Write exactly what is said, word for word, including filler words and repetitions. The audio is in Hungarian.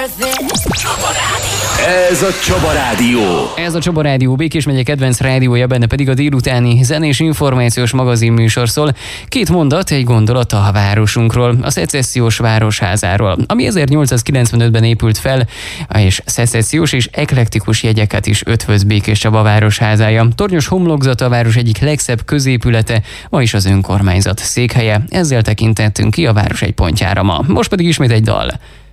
Ez a Csaba Rádió. Ez a Csaba Rádió, Békés megye kedvenc rádiója, benne pedig a délutáni zenés információs magazinműsor szól. Két mondat, egy gondolat a városunkról, a szecessziós városházáról, ami ezernyolcszázkilencvenötben épült fel, és szecessziós és eklektikus jegyeket is ötvöz Békés Csaba városházája. Tornyos homlokzata a város egyik legszebb középülete, ma is az önkormányzat székhelye. Ezzel tekintettünk ki a város egy pontjára ma. Most pedig ismét egy dal.